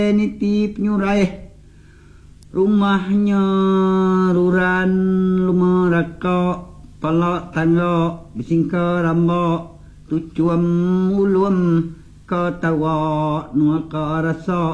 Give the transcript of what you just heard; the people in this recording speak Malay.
niti penyurai rumahnya ruran lumeraka palak tangga bisingka rambak tujuan mulum katawa nuaka rasa